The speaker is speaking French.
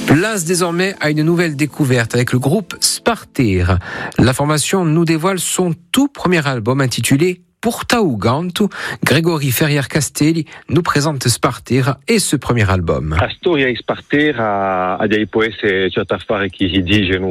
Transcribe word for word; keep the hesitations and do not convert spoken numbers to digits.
Place désormais à une nouvelle découverte avec le groupe Spartir. La formation nous dévoile son tout premier album intitulé Purtau Gantu. Grégory Ferrier-Castelli nous présente Spartir et ce premier album. La storia di Spartir ha, ha dei poeti certa fare chi si dicono